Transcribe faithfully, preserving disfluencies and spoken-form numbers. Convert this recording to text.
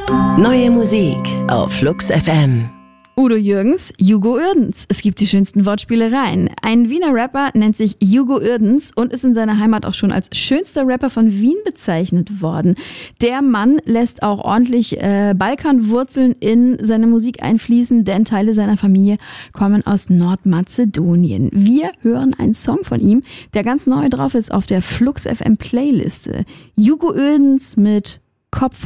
Neue Musik auf Flux F M. Udo Jürgens, Hugo Uerdens. Es gibt die schönsten Wortspielereien. Ein Wiener Rapper nennt sich Hugo Uerdens und ist in seiner Heimat auch schon als schönster Rapper von Wien bezeichnet worden. Der Mann lässt auch ordentlich äh, Balkanwurzeln in seine Musik einfließen, denn Teile seiner Familie kommen aus Nordmazedonien. Wir hören einen Song von ihm, der ganz neu drauf ist auf der Flux F M Playliste. Hugo Uerdens mit Kopf